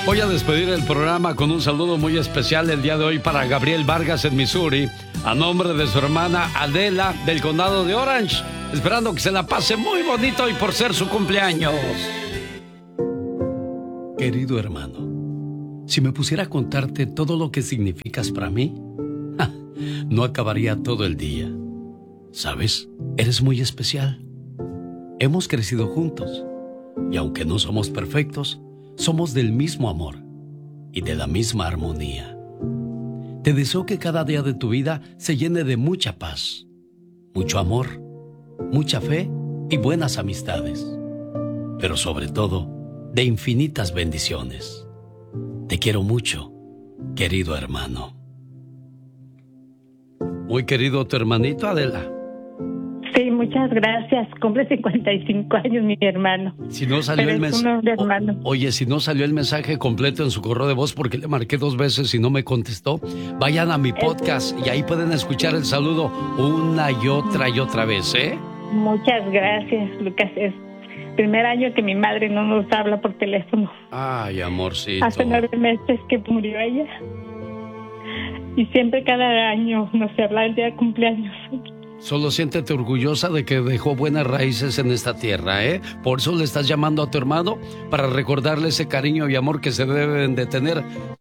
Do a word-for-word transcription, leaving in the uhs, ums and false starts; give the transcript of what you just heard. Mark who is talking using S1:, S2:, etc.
S1: Voy a despedir el programa con un saludo muy especial el día de hoy para Gabriel Vargas en Missouri, a nombre de su hermana Adela del condado de Orange, esperando que se la pase muy bonito y por ser su cumpleaños. Querido hermano, si me pusiera a contarte todo lo que significas para mí, ¡ja!, no acabaría todo el día. ¿Sabes? Eres muy especial. Hemos crecido juntos y aunque no somos perfectos, somos del mismo amor y de la misma armonía. Te deseo que cada día de tu vida se llene de mucha paz, mucho amor, mucha fe y buenas amistades, pero sobre todo, de infinitas bendiciones. Te quiero mucho, querido hermano. Muy querido tu hermanito, Adela.
S2: Sí, muchas gracias. Cumple cincuenta y cinco años mi hermano.
S1: Si no salió
S2: Pero
S1: el
S2: es
S1: mensaje.
S2: un hermano.
S1: Oye, si no salió el mensaje completo en su correo de voz porque le marqué dos veces y no me contestó, vayan a mi podcast y ahí pueden escuchar el saludo una y otra y otra vez, ¿eh?
S2: Muchas gracias, Lucas. Es el primer año que mi madre no nos habla por teléfono.
S1: Ay, amorcito.
S2: Hace nueve meses que murió ella. Y siempre cada año nos habla el día de cumpleaños.
S1: Solo siéntete orgullosa de que dejó buenas raíces en esta tierra, ¿eh? Por eso le estás llamando a tu hermano, para recordarle ese cariño y amor que se deben de tener